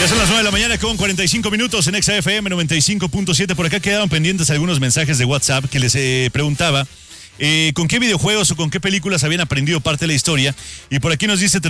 Ya son las 9 de la mañana con 45 minutos en XFM 95.7. Por acá quedaron pendientes algunos mensajes de WhatsApp que les preguntaba con qué videojuegos o con qué películas habían aprendido parte de la historia. Y por aquí nos dice